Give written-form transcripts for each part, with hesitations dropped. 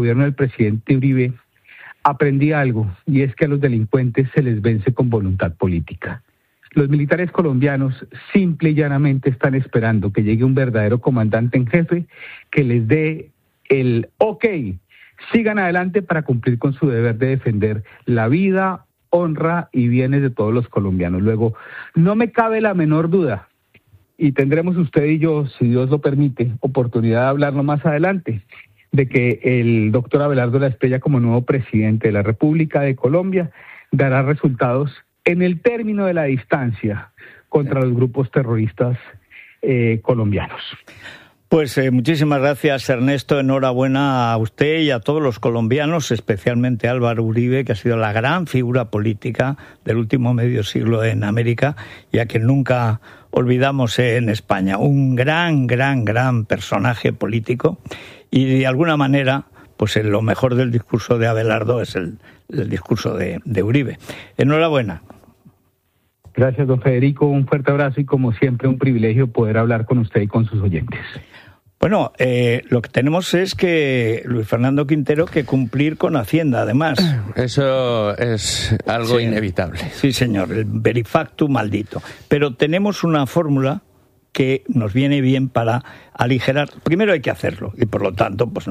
gobierno del presidente Uribe, aprendí algo, y es que a los delincuentes se les vence con voluntad política. Los militares colombianos simple y llanamente están esperando que llegue un verdadero comandante en jefe que les dé el ok, sigan adelante para cumplir con su deber de defender la vida, honra y bienes de todos los colombianos. Luego, no me cabe la menor duda, y tendremos usted y yo, si Dios lo permite, oportunidad de hablarlo más adelante, de que el doctor Abelardo La Espriella, como nuevo presidente de la República de Colombia, dará resultados en el término de la distancia contra los grupos terroristas colombianos. Pues muchísimas gracias, Ernesto. Enhorabuena a usted y a todos los colombianos, especialmente a Álvaro Uribe, que ha sido la gran figura política del último medio siglo en América y a quien nunca olvidamos en España. Un gran personaje político y de alguna manera, pues lo mejor del discurso de Abelardo es el discurso de Uribe. Enhorabuena. Gracias, don Federico. Un fuerte abrazo y, como siempre, un privilegio poder hablar con usted y con sus oyentes. Bueno, lo que tenemos es que Luis Fernando Quintero que cumplir con Hacienda, además. Eso es algo inevitable. Sí, señor, el verifactum maldito. Pero tenemos una fórmula que nos viene bien para aligerar. Primero hay que hacerlo y por lo tanto pues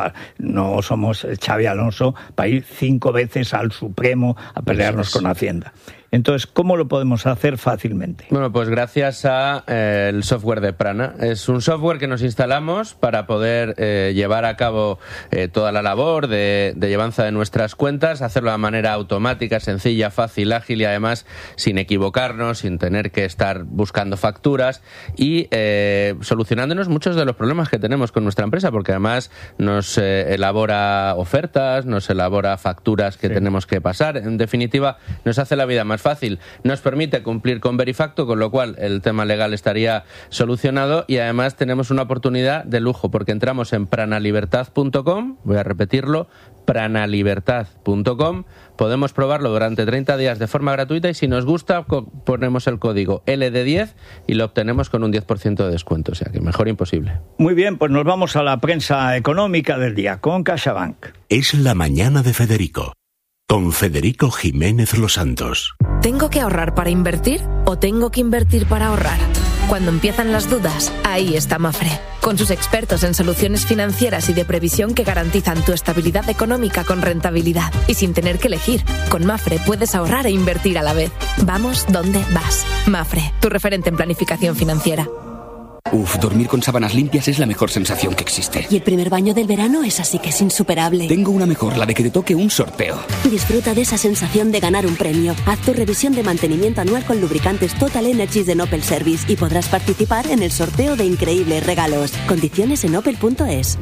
no somos Xavi Alonso para ir 5 veces al Supremo a pelearnos con Hacienda. Entonces, ¿cómo lo podemos hacer fácilmente? Bueno, pues gracias a el software de Prana. Es un software que nos instalamos para poder llevar a cabo toda la labor de llevanza de nuestras cuentas, hacerlo de manera automática, sencilla, fácil, ágil y además sin equivocarnos, sin tener que estar buscando facturas y solucionándonos muchos de los problemas que tenemos con nuestra empresa, porque además nos elabora ofertas, nos elabora facturas que tenemos que pasar. En definitiva, nos hace la vida más fácil, nos permite cumplir con Verifacto, con lo cual el tema legal estaría solucionado y además tenemos una oportunidad de lujo porque entramos en pranalibertad.com, voy a repetirlo, pranalibertad.com, podemos probarlo durante 30 días de forma gratuita y si nos gusta ponemos el código LD10 y lo obtenemos con un 10% de descuento, o sea que mejor imposible. Muy bien, pues nos vamos a la prensa económica del día con CaixaBank. Es la mañana de Federico. Con Federico Jiménez Los Santos. ¿Tengo que ahorrar para invertir o tengo que invertir para ahorrar? Cuando empiezan las dudas, ahí está Mafre. Con sus expertos en soluciones financieras y de previsión que garantizan tu estabilidad económica con rentabilidad. Y sin tener que elegir, con Mafre puedes ahorrar e invertir a la vez. Vamos donde vas. Mafre, tu referente en planificación financiera. Dormir con sábanas limpias es la mejor sensación que existe. Y el primer baño del verano es así que es insuperable. Tengo una mejor, la de que te toque un sorteo. Disfruta de esa sensación de ganar un premio. Haz tu revisión de mantenimiento anual con lubricantes Total Energies de Opel Service y podrás participar en el sorteo de increíbles regalos. Condiciones en opel.es.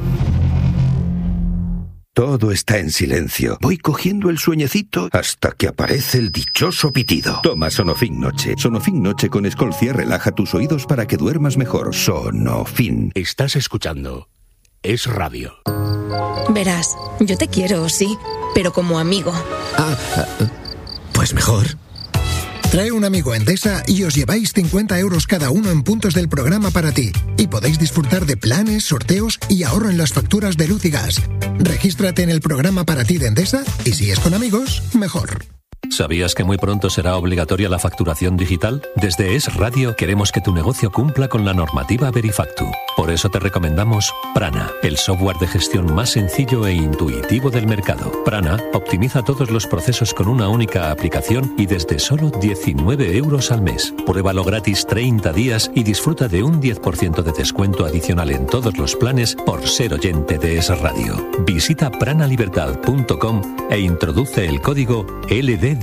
Todo está en silencio. Voy cogiendo el sueñecito hasta que aparece el dichoso pitido. Toma Sonofin Noche. Sonofin Noche con Escolcia relaja tus oídos para que duermas mejor. Sonofin. Estás escuchando Es Radio. Verás, yo te quiero, sí, pero como amigo. Pues mejor. Trae un amigo a Endesa y os lleváis 50 euros cada uno en puntos del programa para ti. Y podéis disfrutar de planes, sorteos y ahorro en las facturas de luz y gas. Regístrate en el programa para ti de Endesa y si es con amigos, mejor. ¿Sabías que muy pronto será obligatoria la facturación digital? Desde Es Radio queremos que tu negocio cumpla con la normativa Verifactu. Por eso te recomendamos Prana, el software de gestión más sencillo e intuitivo del mercado. Prana optimiza todos los procesos con una única aplicación y desde solo 19 euros al mes. Pruébalo gratis 30 días y disfruta de un 10% de descuento adicional en todos los planes por ser oyente de Es Radio. Visita pranalibertad.com e introduce el código LD10.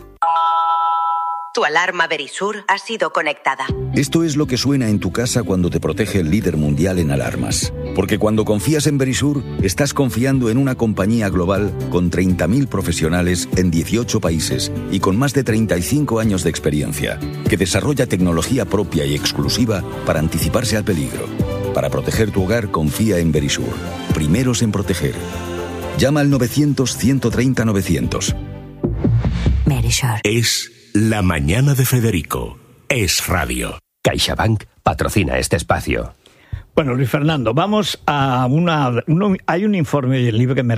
Tu alarma Verisur ha sido conectada. Esto es lo que suena en tu casa cuando te protege el líder mundial en alarmas. Porque cuando confías en Verisur, estás confiando en una compañía global con 30.000 profesionales en 18 países y con más de 35 años de experiencia, que desarrolla tecnología propia y exclusiva para anticiparse al peligro. Para proteger tu hogar, confía en Verisur. Primeros en proteger. Llama al 900-130-900. Verisur. Es la mañana de Federico. Es Radio. CaixaBank patrocina este espacio. Bueno, Luis Fernando, vamos a hay un informe del libro que me